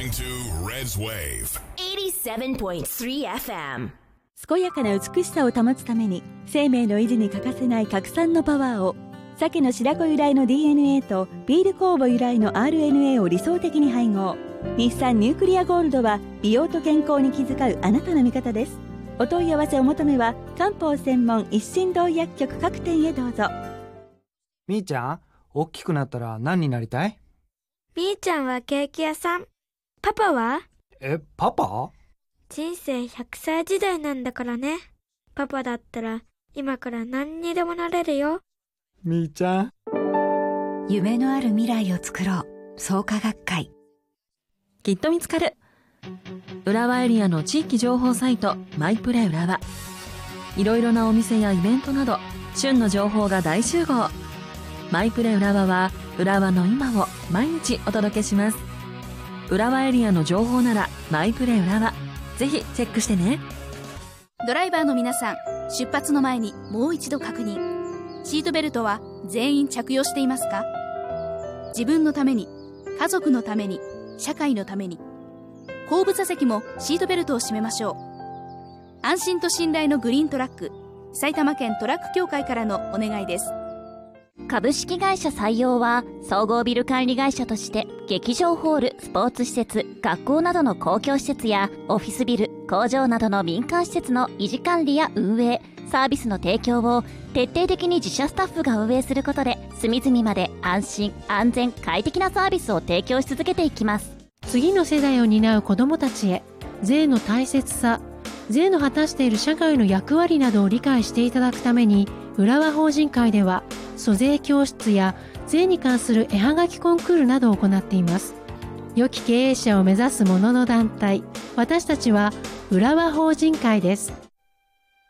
listening to Red's Wave 87.3 FM。 健やかな美しさを保つために生命の維持に欠かせない核酸のパワーを、鮭の白子由来の DNA とビール酵母由来の RNA を理想的に配合。日産ニュークリアゴールドは美容と健康に気遣うあなたの味方です。お問い合わせお求めは漢方専門一心同薬局各店へどうぞ。 みーちゃん、大きくなったら何になりたい？ みーちゃんはケーキ屋さん。パパは？ パパ？ 人生100歳時代なんだからね。パパだったら今から何にでもなれるよ。 みーちゃん。 夢のある未来を作ろう。創価学会。 きっと見つかる。浦和エリアの地域情報サイトマイプレ浦和。いろいろなお店やイベントなど旬の情報が大集合。マイプレ浦和は浦和の今を毎日お届けします。浦和エリアの情報ならマイプレ浦和、ぜひチェックしてね。 ドライバーの皆さん、出発の前にもう一度確認。シートベルトは全員着用していますか？自分のために、家族のために、社会のために。後部座席もシートベルトを締めましょう。安心と信頼のグリーントラック、埼玉県トラック協会からのお願いです。 株式会社採用は総合ビル管理会社として劇場ホール、スポーツ施設、学校などの公共施設やオフィスビル、工場などの民間施設の維持管理や運営、サービスの提供を徹底的に自社スタッフが運営することで、隅々まで安心安全快適なサービスを提供し続けていきます。 次の世代を担う子どもたちへ、税の大切さ、税の果たしている社会の役割などを理解していただくために、浦和法人会では租税教室や税に関する絵はがきコンクールなどを行っています。良き経営者を目指す者の団体、私たちは浦和法人会です。